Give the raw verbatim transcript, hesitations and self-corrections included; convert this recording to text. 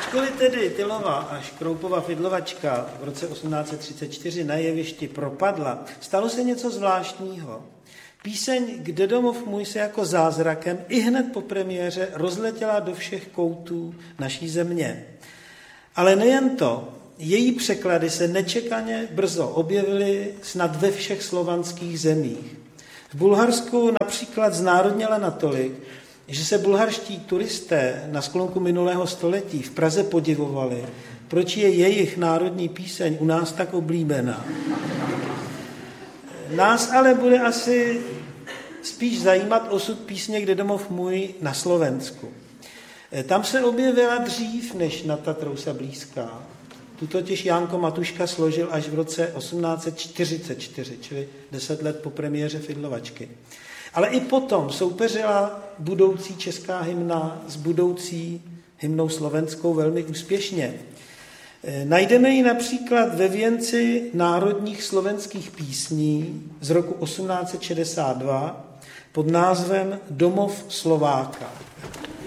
Ačkoliv tedy Tylová a Škroupova fidlovačka v roce osmnáct set třicet čtyři na jevišti propadla, stalo se něco zvláštního. Píseň Kde domov můj se jako zázrakem i hned po premiéře rozletěla do všech koutů naší země. Ale nejen to, její překlady se nečekaně brzo objevily snad ve všech slovanských zemích. V Bulharsku například znárodněla natolik, že se bulharští turisté na sklonku minulého století v Praze podivovali, proč je jejich národní píseň u nás tak oblíbená. Nás ale bude asi spíš zajímat osud písně Kde domov můj na Slovensku. Tam se objevila dřív než Na Tatrousa blízká. Tu totiž Jánko Matuška složil až v roce osmnáct set čtyřicet čtyři, čili deset let po premiéře Fidlovačky. Ale i potom soupeřila budoucí česká hymna s budoucí hymnou slovenskou velmi úspěšně. Najdeme ji například ve věnci národních slovenských písní z roku osmnáct set šedesát dva pod názvem Domov Slováka.